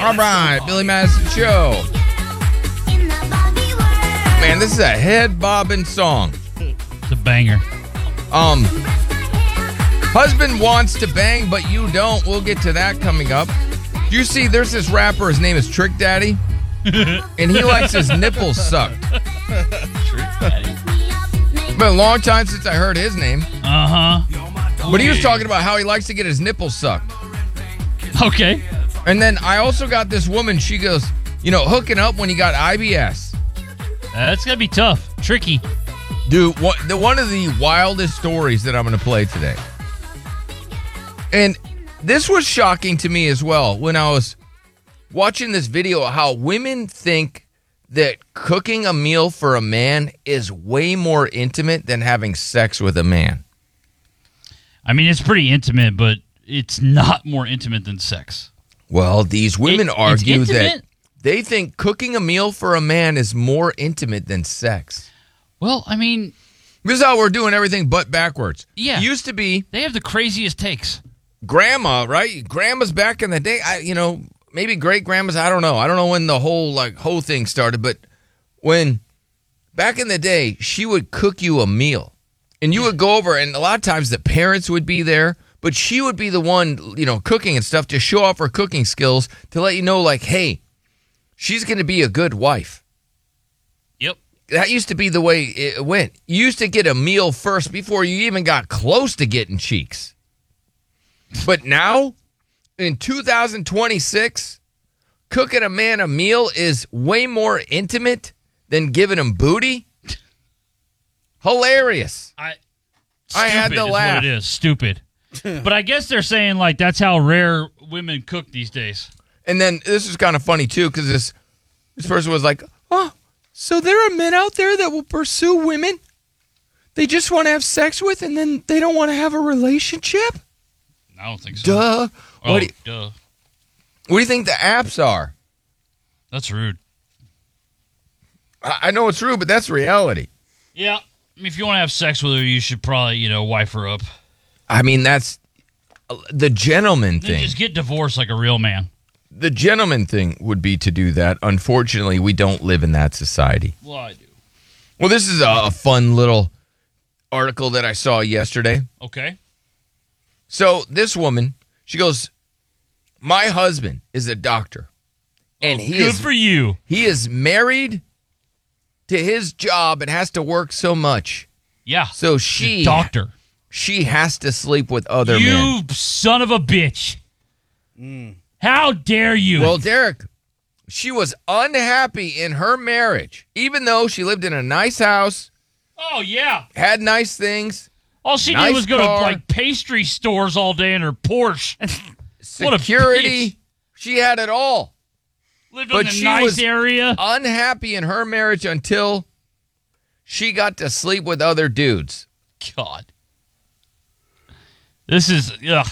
All right, Billy Madison Show. Man, this is a head-bobbing song. It's a banger. Husband wants to bang, but you don't. We'll get to that coming up. You see, there's this rapper. His name is Trick Daddy, and he likes his nipples sucked. Trick Daddy. It's been a long time since I heard his name. Uh-huh. But he was talking about how he likes to get his nipples sucked. Okay. And then I also got this woman. She goes, hooking up when you got IBS. That's going to be tough. Tricky. Dude, one of the wildest stories that I'm going to play today. And this was shocking to me as well when I was watching this video of how women think that cooking a meal for a man is way more intimate than having sex with a man. I mean, it's pretty intimate, but it's not more intimate than sex. Well, these women argue it's that they think cooking a meal for a man is more intimate than sex. Well, I mean, this is how we're doing everything but backwards. Yeah. It used to be they have the craziest takes. grandma, right? Grandma's back in the day. Maybe great grandmas. I don't know. I don't know when the whole thing started, but when back in the day, she would cook you a meal, and you would go over, and a lot of times the parents would be there, but she would be the one, cooking and stuff to show off her cooking skills to let you know, like, hey, she's going to be a good wife. Yep. That used to be the way it went. You used to get a meal first before you even got close to getting cheeks. But now, in 2026, cooking a man a meal is way more intimate than giving him booty. Hilarious. I had to laugh. What it is. Stupid. But I guess they're saying, like, that's how rare women cook these days. And then this is kind of funny, too, because this person was like, oh, so there are men out there that will pursue women they just want to have sex with, and then they don't want to have a relationship? I don't think so. Duh. Duh. What do you think the apps are? That's rude. I know it's rude, but that's reality. Yeah. I mean, if you want to have sex with her, you should probably, wife her up. I mean, that's the gentleman Then thing. just get divorced like a real man. The gentleman thing would be to do that. Unfortunately, we don't live in that society. Well, I do. Well, this is a fun little article that I saw yesterday. Okay. So this woman, she goes, my husband is a doctor. And Good for you. He is married to his job and has to work so much. Yeah. So doctor. She has to sleep with other men. You son of a bitch. How dare you? Well, Derek, she was unhappy in her marriage, even though she lived in a nice house. Oh, yeah. Had nice things. All she did was go to pastry stores all day in her Porsche. What a security. bitch. She had it all. Lived in a nice area. Unhappy in her marriage until she got to sleep with other dudes. God. This is, ugh.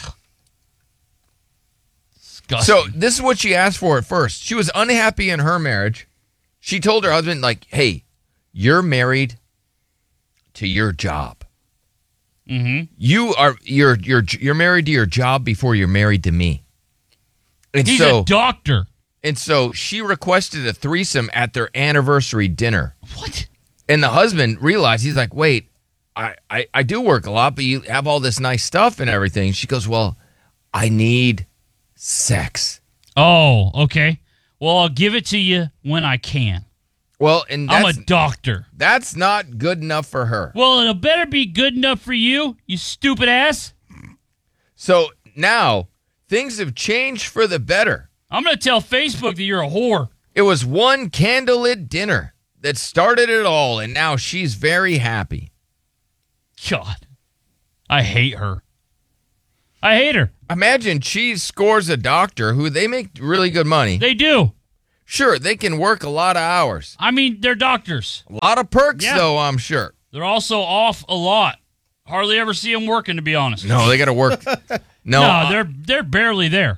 Disgusting. So this is what she asked for at first. She was unhappy in her marriage. She told her husband, like, hey, you're married to your job. Mm-hmm. You're married to your job before you're married to me. And He's a doctor. And so she requested a threesome at their anniversary dinner. What? And the husband realized, he's like, wait, I do work a lot, but you have all this nice stuff and everything. She goes, well, I need sex. Oh, okay. Well, I'll give it to you when I can. Well, and I'm a doctor. That's not good enough for her. Well, it'll better be good enough for you, you stupid ass. So now things have changed for the better. I'm going to tell Facebook that you're a whore. It was one candlelit dinner that started it all, and now she's very happy. God, I hate her. I hate her. Imagine she scores a doctor who they make really good money. They do. Sure, they can work a lot of hours. I mean, they're doctors. A lot of perks, though, I'm sure. They're also off a lot. Hardly ever see them working, to be honest. No, they got to work. No, they're barely there.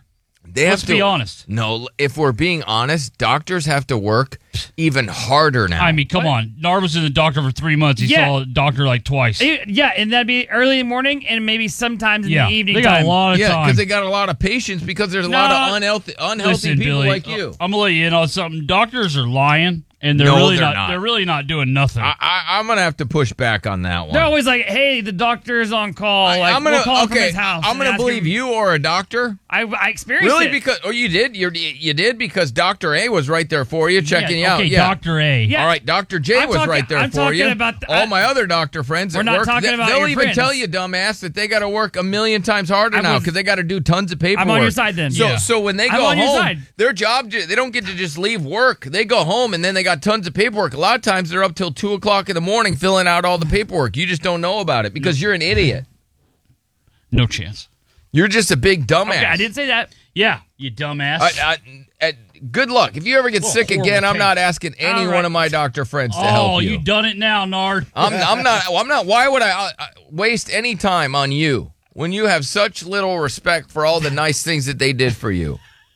They Let's have to be honest. No, if we're being honest, doctors have to work even harder now. I mean, come on. Nar was in the doctor for 3 months. He Yeah. saw a doctor like twice. Yeah, and that'd be early in the morning and maybe sometimes in yeah, the evening they got time. a lot of yeah, time. because they got a lot of patients because there's a lot of unhealthy Listen, people Billy, like you. I'm gonna let you in on something. Doctors are lying, and they're No, really they're not. not. They're really not doing nothing. I'm gonna have to push back on that one. They're always like, "Hey, the doctor's on call. Like, I'm gonna we'll call him from his house." I'm and gonna ask believe him- you or a doctor. I experienced Really? it. Because you did? You did because Dr. A was right there for you, checking you out. Okay, Yeah. Dr. A. Yeah. All right, Dr. J I'm was talking- right there I'm for talking you. about All my other doctor friends We're at not work, talking about they'll your even friends. tell you, dumbass, that they got to work a million times harder I'm now with- because they got to do tons of paperwork. I'm on your side then. So, Yeah. so when they I'm go on your home, side. their job, they don't get to just leave work. They go home and then they got tons of paperwork. A lot of times they're up till 2 o'clock in the morning filling out all the paperwork. You just don't know about it because you're an idiot. No chance. You're just a big dumbass. Okay, I didn't say that. Yeah, you dumbass. Good luck. If you ever get sick horrible again, I'm take. not asking any All right. one of my doctor friends to oh, help you done it now, Nard. I'm not. Why would I waste any time on you when you have such little respect for all the nice things that they did for you?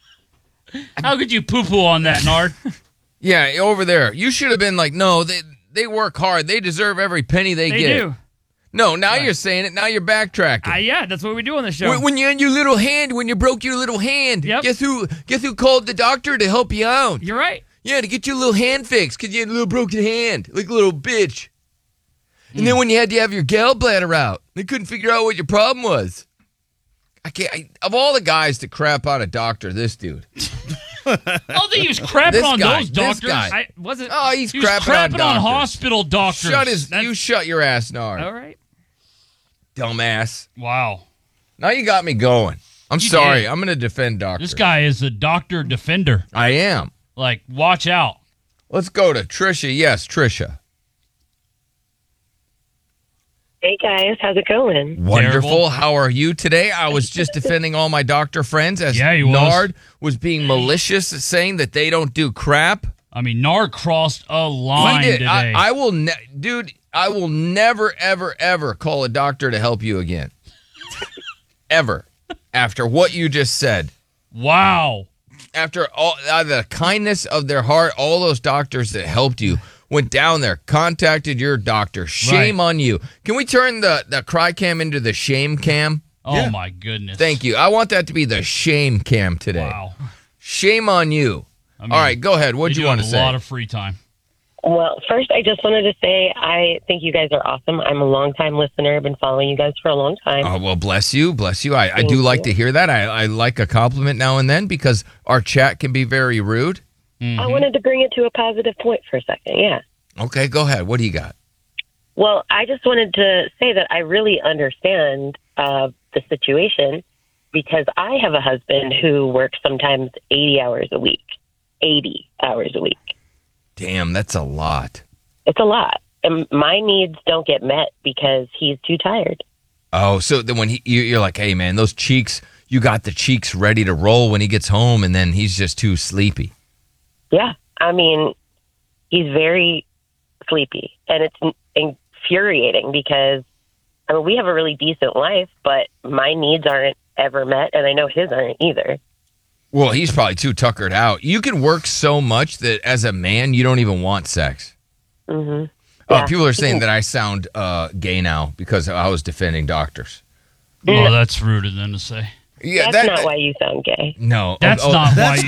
How could you poo-poo on that, Nard? Yeah, over there. You should have been like, no, they work hard. They deserve every penny they They get. do. No, now you're saying it. Now you're backtracking. Yeah, that's what we do on the show. When you had your little hand, when you broke your little hand, Yep. guess who called the doctor to help you out? You're right. Yeah, to get your little hand fixed because you had a little broken hand, like a little bitch. And then when you had to have your gallbladder out, they couldn't figure out what your problem was. Of all the guys to crap out a doctor, this dude. I don't think he was crapping This on guy, those this doctors. guy. I wasn't. Oh, he's He was crapping on doctors. hospital doctors. You shut your ass, Nard. All right. Dumbass. Wow. Now you got me going. I'm You sorry. did. I'm going to defend doctors. This guy is a doctor defender. I am. Like, watch out. Let's go to Trisha. Yes, Trisha. Hey guys, how's it going? Wonderful. Terrible. How are you today? I was just defending all my doctor friends as Yeah, he was. Nard was being malicious, saying that they don't do crap. I mean, Nard crossed a line He did. today. I will, dude. I will never, ever, ever call a doctor to help you again. Ever. After what you just said. wow. After all the kindness of their heart, all those doctors that helped you went down there, contacted your doctor. Shame on you. Can we turn the cry cam into the shame cam? Oh, my goodness. Thank you. I want that to be the shame cam today. Wow. Shame on you. I mean, All right, go ahead. What'd they you do want to have say? A lot of free time. Well, first, I just wanted to say I think you guys are awesome. I'm a long-time listener. I've been following you guys for a long time. Oh, well, bless you. Bless you. I Thank do like you. to hear that. I like a compliment now and then because our chat can be very rude. I wanted to bring it to a positive point for a second, yeah. Okay, go ahead. What do you got? Well, I just wanted to say that I really understand the situation because I have a husband who works sometimes 80 hours a week. 80 hours a week. Damn, that's a lot. It's a lot. And my needs don't get met because he's too tired. Oh, so then when you're like, hey, man, those cheeks, you got the cheeks ready to roll when he gets home, and then he's just too sleepy. Yeah. I mean, he's very sleepy. And it's infuriating because, I mean, we have a really decent life, but my needs aren't ever met, and I know his aren't either. Well, he's probably too tuckered out. You can work so much that as a man, you don't even want sex. Mm-hmm. Yeah. People are saying that I sound gay now because I was defending doctors. Well, that's rude of them to say. Yeah, That's not why you sound gay. No, That's not why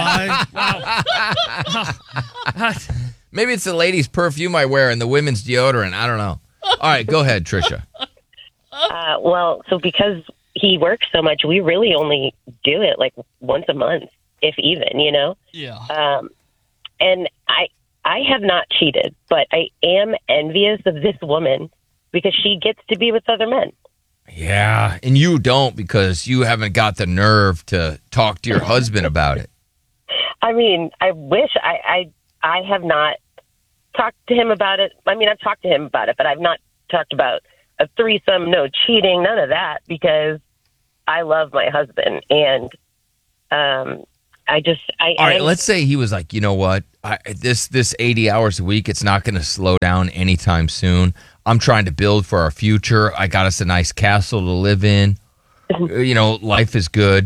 you. Maybe it's the ladies' perfume I wear and the women's deodorant. I don't know. All right, go ahead, Trisha. Well, so because he works so much, we really only do it like once a month, if even, you know? Yeah. And I have not cheated, but I am envious of this woman because she gets to be with other men. Yeah, and you don't because you haven't got the nerve to talk to your husband about it. I mean, I wish I have not talked to him about it. I mean, I've talked to him about it, but I've not talked about a threesome, no cheating, none of that, because I love my husband. And All right, let's say he was like, you know what? This 80 hours a week, it's not going to slow down anytime soon. I'm trying to build for our future. I got us a nice castle to live in. You know, life is good.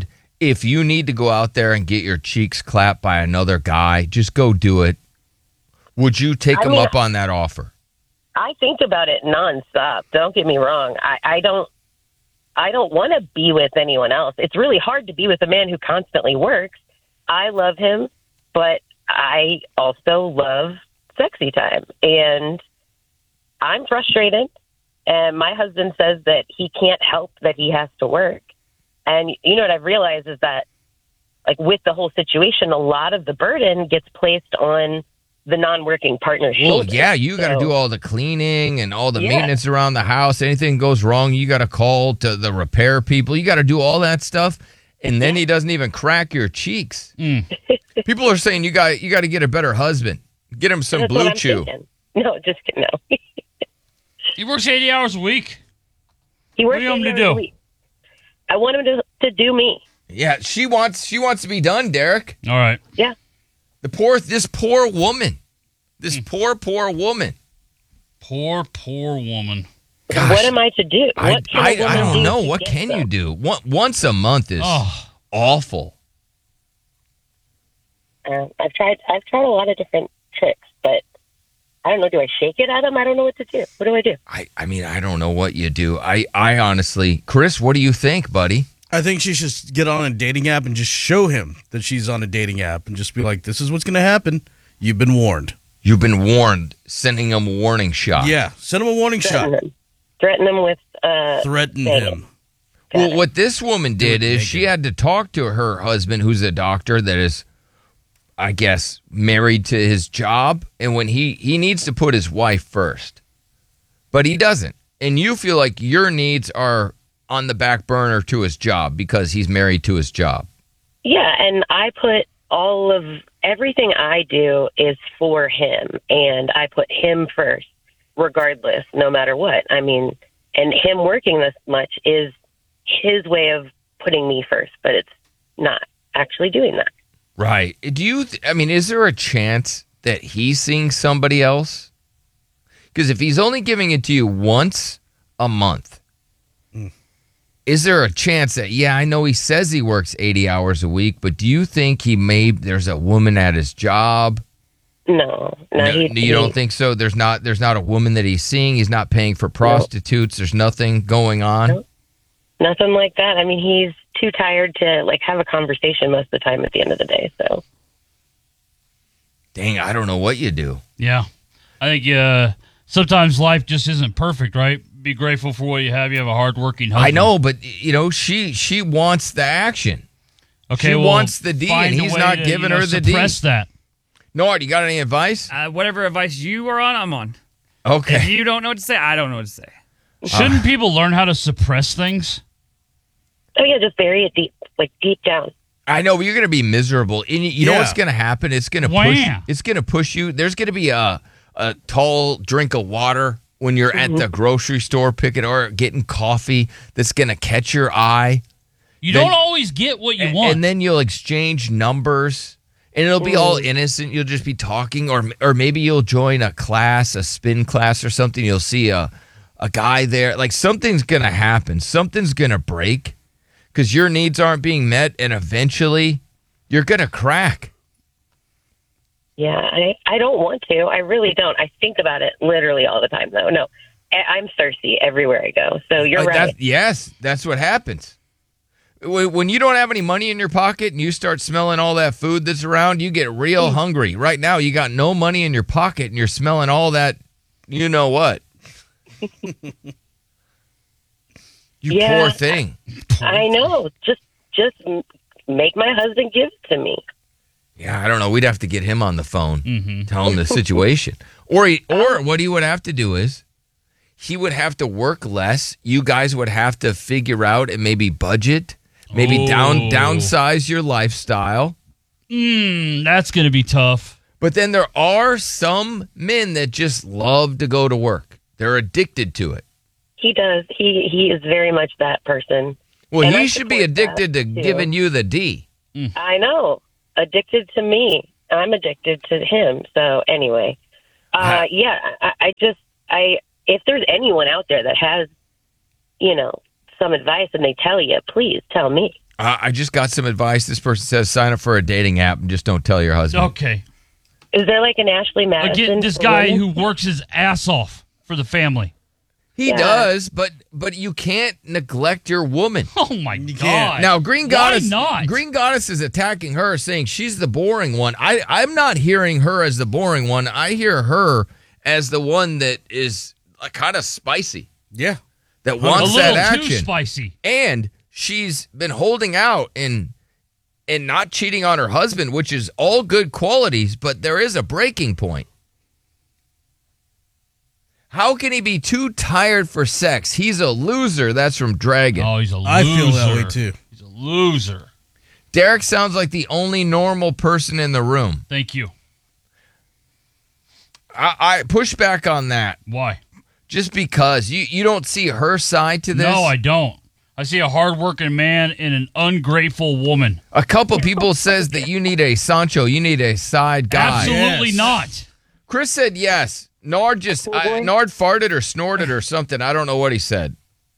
if you need to go out there and get your cheeks clapped by another guy, just go do it. Would you take him up on that offer? I think about it nonstop. Don't get me wrong. I don't want to be with anyone else. It's really hard to be with a man who constantly works. I love him, but I also love sexy time. And I'm frustrated. And my husband says that he can't help that he has to work. And you know what I've realized is that, like, with the whole situation, a lot of the burden gets placed on the non-working partner's shoulders. Well, yeah, you got to do all the cleaning and all the maintenance around the house. Anything goes wrong, you got to call to the repair people. You got to do all that stuff, and then he doesn't even crack your cheeks. People are saying you got to get a better husband. Get him some Blue Chew. No, just kidding. No. He works 80 hours a week. He works what do you want 80 him to hours a do? week. I want him to do me. Yeah, she wants to be done, Derek. All right. Yeah. This poor woman. This poor woman. Poor woman. Gosh, what am I to do? What can a woman I don't do know. to What get can them? you do? Once a month is awful. I've tried a lot of different tricks, but I don't know. Do I shake it at him? I don't know what to do. What do I do? I mean, I don't know what you do. I honestly, Chris, what do you think, buddy? I think she should get on a dating app and just show him that she's on a dating app and just be like, this is what's going to happen. You've been warned. You've been warned. Sending him a warning shot. Yeah, send him a warning shot. Threaten him with... Threaten him. Well, what this woman did is she had to talk to her husband, who's a doctor that is, I guess, married to his job. And when he needs to put his wife first, but he doesn't. And you feel like your needs are on the back burner to his job because he's married to his job. Yeah, and I put everything I do is for him, and I put him first, regardless, no matter what. I mean, and him working this much is his way of putting me first, but it's not actually doing that. Right. Is there a chance that he's seeing somebody else? Because if he's only giving it to you once a month, is there a chance that, I know he says he works 80 hours a week, but do you think there's a woman at his job? No, you don't think so? There's not a woman that he's seeing. He's not paying for prostitutes. There's nothing going on. No, nothing like that. I mean, he's too tired to have a conversation most of the time at the end of the day. So, dang, I don't know what you do. Yeah, I think sometimes life just isn't perfect, right? Be grateful for what you have. You have a hardworking husband. I know, but she wants the action. Okay, she wants the D, and he's not giving her the D. Suppress that. Nord, you got any advice? Whatever advice you are on, I'm on. Okay. If you don't know what to say, I don't know what to say. Shouldn't people learn how to suppress things? Oh yeah, just bury it deep down. I know, but you're going to be miserable. And you know what's going to happen? It's going to push. It's going to push you. There's going to be a tall drink of water when you're at the grocery store picking or getting coffee that's going to catch your eye. You don't always get what you want. And then you'll exchange numbers, and it'll be all innocent. You'll just be talking, or maybe you'll join a class, a spin class or something. You'll see a guy there. Like, something's going to happen. Something's going to break because your needs aren't being met, and eventually you're going to crack. Yeah, I don't want to. I really don't. I think about it literally all the time, though. No, I'm thirsty everywhere I go. So you're right. That's what happens. When you don't have any money in your pocket and you start smelling all that food that's around, you get real hungry. Right now, you got no money in your pocket and you're smelling all that, you know what. Poor thing. I know. Just make my husband give it to me. Yeah, I don't know. We'd have to get him on the phone, tell him the situation. Or what he would have to do is he would have to work less. You guys would have to figure out and maybe budget, maybe downsize your lifestyle. That's going to be tough. But then there are some men that just love to go to work. They're addicted to it. He does. He is very much that person. Well, And he I should be addicted to giving you the D. I know. Addicted to me. I'm addicted to him. So anyway, if there's anyone out there that has, some advice and they tell you, please tell me. I just got some advice. This person says sign up for a dating app and just don't tell your husband. Okay. Is there like an Ashley Madison? Again, this for guy women? who works his ass off for the family. He does, but you can't neglect your woman. Oh my can't. God! Now, Green Goddess, Why not? Green Goddess is attacking her, saying she's the boring one. I'm not hearing her as the boring one. I hear her as the one that is kind of spicy, Yeah. that a wants little that too action. spicy. And she's been holding out and not cheating on her husband, which is all good qualities, but there is a breaking point. How can he be too tired for sex? He's a loser. That's from Dragon. Oh, he's a loser. I feel that way too. He's a loser. Derek sounds like the only normal person in the room. Thank you. I push back on that Why? just because you don't see her side to this. No, I don't. I see a hardworking man and an ungrateful woman. A couple people says that you need a Sancho. You need a side guy. Absolutely Yes. not. Chris said yes. Nard Nard farted or snorted or something. I don't know what he said.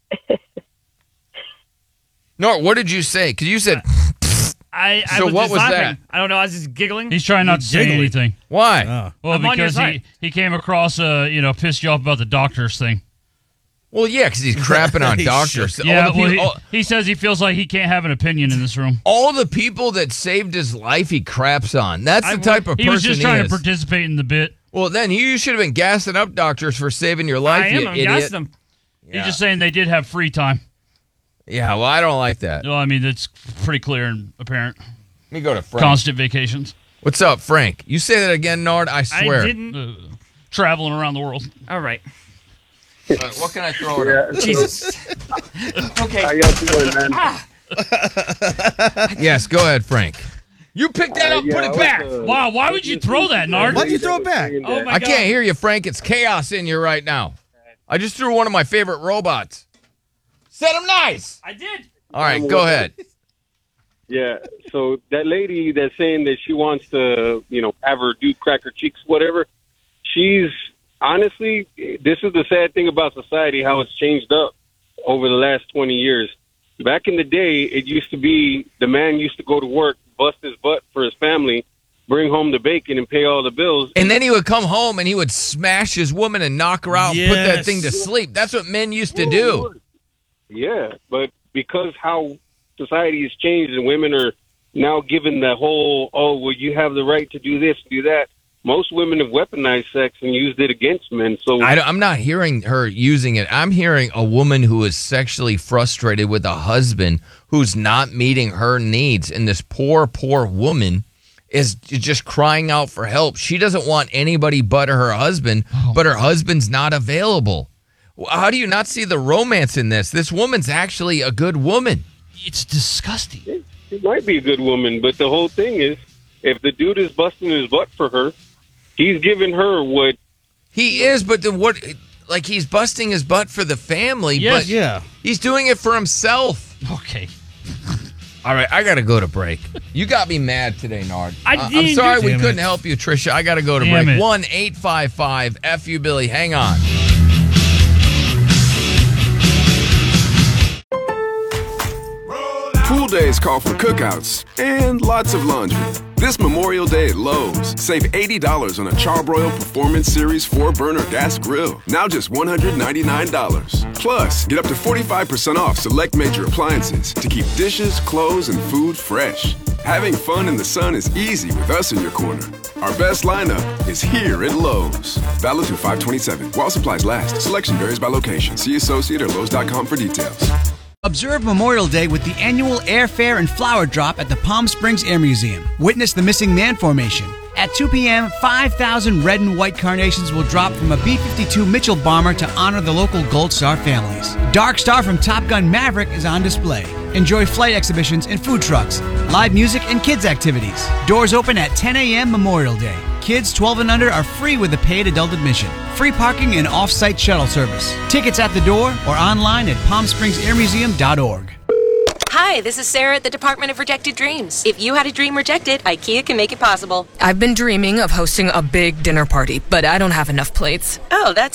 Nard, what did you say? Because you said, I So was what just was laughing. that? I don't know. I was just giggling. He's trying not to say Giggly. anything. why? Well, I'm on your because side. he came across, pissed you off about the doctors thing. Well, yeah, because he's crapping on He doctors. Yeah, all, the well, people, he says he feels like he can't have an opinion in this room. all the people that saved his life, he craps on. That's the type of He person was just trying is. to participate in the bit. Well, then you should have been gassing up doctors for saving your life, I you am. I'm idiot. gassing them. He's just saying they did have free time. Yeah, well, I don't like that. Well, I mean, that's pretty clear and apparent. Let me go to Frank. Constant vacations. What's up, Frank? You say that again, Nard? I swear. I didn't. Traveling around the world. All right. What can I throw it at? Jesus. Okay. How y'all doing, man? Yes, go ahead, Frank. You pick that up, put it back. Wow, why would you throw that, Nard? Why'd you throw it back? Oh my I God. can't hear you, Frank. It's chaos in you right now. I just threw one of my favorite robots. Set him nice. I did. All right, go ahead. Yeah, so that lady that's saying that she wants to, have her dude crack her cheeks, whatever, she's, honestly, this is the sad thing about society, how it's changed up over the last 20 years. Back in the day, it used to be the man used to go to work, bust his butt for his family, bring home the bacon and pay all the bills. And then he would come home and he would smash his woman and knock her out and put that Yes. thing to sleep. That's what men used to do. Yeah, but because how society has changed and women are now given the whole, oh, well, you have the right to do this, do that. Most women have weaponized sex and used it against men. So I'm not hearing her using it. I'm hearing a woman who is sexually frustrated with a husband who's not meeting her needs. And this poor, poor woman is just crying out for help. She doesn't want anybody but her husband, but her husband's not available. How do you not see the romance in this? This woman's actually a good woman. It's disgusting. she might be a good woman, but the whole thing is, if the dude is busting his butt for her, he's giving her what He is, but then what? Like, he's busting his butt for the family, Yes. but Yeah. he's doing it for himself. Okay. All right, I got to go to break. You got me mad today, Nard. I I'm didn't sorry do- we Damn couldn't it. help you, Trisha. I got to go to Damn break. it. 1-855-FU Billy. Hang on. Pool days call for cookouts and lots of laundry. This Memorial Day at Lowe's, save $80 on a Charbroil Performance Series 4-burner gas grill. Now just $199. Plus, get up to 45% off select major appliances to keep dishes, clothes, and food fresh. Having fun in the sun is easy with us in your corner. Our best lineup is here at Lowe's. Valid through 5/27. While supplies last. Selection varies by location. See associate or Lowe's.com for details. Observe Memorial Day with the annual Airfare and Flower Drop at the Palm Springs Air Museum. Witness the Missing Man Formation. At 2 p.m., 5,000 red and white carnations will drop from a B-52 Mitchell bomber to honor the local Gold Star families. Dark Star from Top Gun Maverick is on display. Enjoy flight exhibitions and food trucks, live music, and kids' activities. Doors open at 10 a.m. Memorial Day. Kids 12 and under are free with a paid adult admission. Free parking and off-site shuttle service. Tickets at the door or online at palmspringsairmuseum.org. Hi, this is Sarah at the Department of Rejected Dreams. If you had a dream rejected, IKEA can make it possible. I've been dreaming of hosting a big dinner party, but I don't have enough plates. Oh, that's